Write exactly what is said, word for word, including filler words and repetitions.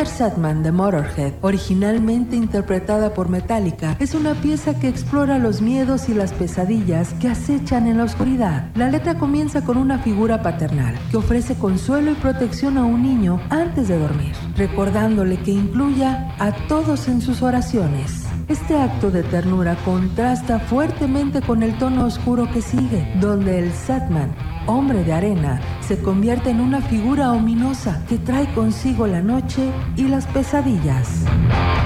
Enter Sandman de Motorhead, originalmente interpretada por Metallica, es una pieza que explora los miedos y las pesadillas que acechan en la oscuridad. La letra comienza con una figura paternal que ofrece consuelo y protección a un niño antes de dormir, recordándole que incluya a todos en sus oraciones. Este acto de ternura contrasta fuertemente con el tono oscuro que sigue, donde el Sandman, hombre de arena, se convierte en una figura ominosa que trae consigo la noche y las pesadillas.